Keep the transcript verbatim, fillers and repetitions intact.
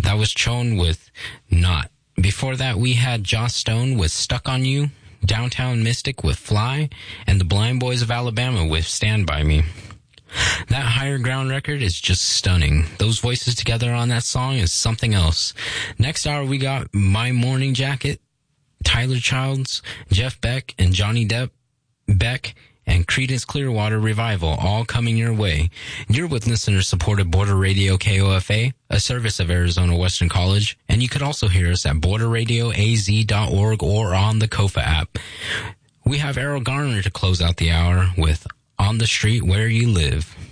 That was Chone with Not. Before that, we had Joss Stone with Stuck on You, Downtown Mystic with Fly, and the Blind Boys of Alabama with Stand By Me. That Higher Ground record is just stunning. Those voices together on that song is something else. Next hour, we got My Morning Jacket, Tyler Childs, Jeff Beck, and Johnny Depp, Beck, and Creedence Clearwater Revival, all coming your way. You're with listener-supported Border Radio K O F A, a service of Arizona Western College, and you could also hear us at border radio a z dot org or on the Kofa app. We have Errol Garner to close out the hour with On the Street Where You Live.